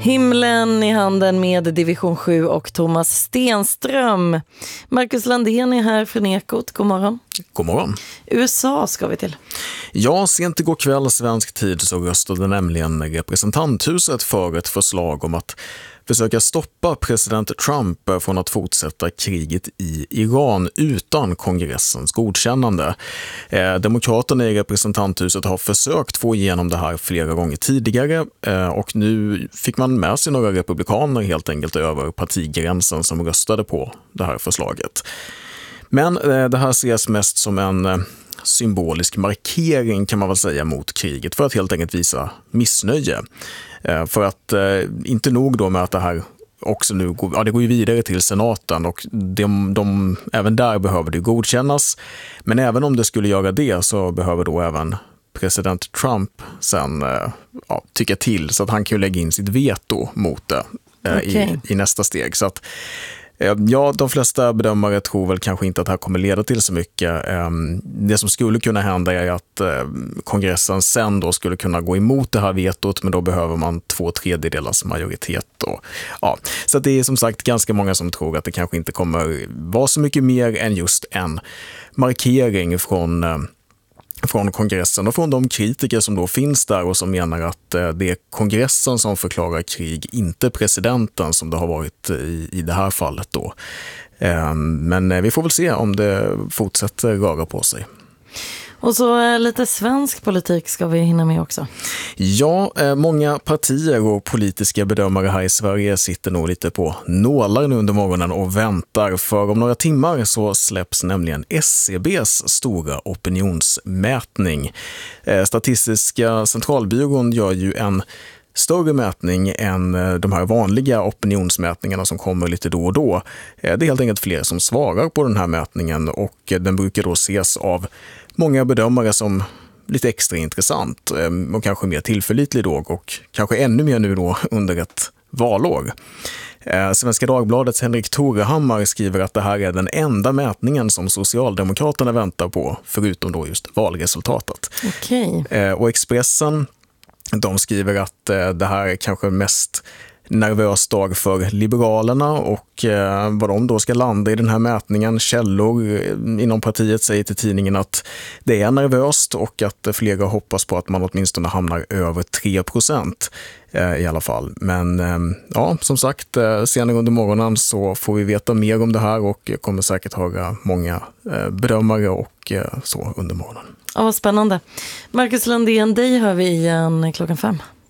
Himlen i handen med Division 7 och Thomas Stenström. Marcus Landén är här från Ekot. God morgon. God morgon. USA ska vi till. Ja, sent igår kväll svensk tid så röstade nämligen representanthuset för ett förslag om att försöka stoppa president Trump från att fortsätta kriget i Iran utan kongressens godkännande. Demokraterna i representanthuset har försökt få igenom det här flera gånger tidigare och nu fick man med sig några republikaner helt enkelt över partigränsen som röstade på det här förslaget. Men det här ses mest som en symbolisk markering kan man väl säga mot kriget för att helt enkelt visa missnöje. För att inte nog då med att det här också nu det går ju vidare till senaten och även där behöver det godkännas. Men även om det skulle göra det så behöver då även president Trump sen tycka till så att han kan ju lägga in sitt veto mot det i nästa steg. Så att de flesta bedömare tror väl kanske inte att det här kommer leda till så mycket. Det som skulle kunna hända är att kongressen sen då skulle kunna gå emot det här vetot, men då behöver man 2/3 majoritet. Så det är som sagt ganska många som tror att det kanske inte kommer vara så mycket mer än just en markering från kongressen och från de kritiker som då finns där och som menar att det är kongressen som förklarar krig, inte presidenten som det har varit i det här fallet då. Men vi får väl se om det fortsätter röra på sig. Och så lite svensk politik ska vi hinna med också. Ja, många partier och politiska bedömare här i Sverige sitter nog lite på nålar nu under morgonen och väntar. För om några timmar så släpps nämligen SCBs stora opinionsmätning. Statistiska centralbyrån gör ju en större mätning än de här vanliga opinionsmätningarna som kommer lite då och då. Det är helt enkelt fler som svarar på den här mätningen och den brukar då ses av många bedömare som lite extra intressant och kanske mer tillförlitlig då och kanske ännu mer nu då under ett valår. Svenska Dagbladets Henrik Torehammar skriver att det här är den enda mätningen som Socialdemokraterna väntar på förutom då just valresultatet. Okej. Och Expressen de skriver att det här är kanske mest nervös dag för Liberalerna och vad de då ska landa i den här mätningen. Källor inom partiet säger till tidningen att det är nervöst och att flera hoppas på att man åtminstone hamnar över 3% i alla fall. Men som sagt, senare under morgonen så får vi veta mer om det här och kommer säkert höra många bedömare och så under morgonen. Ja, vad spännande. Marcus Landén, dig hör vi igen 5:00.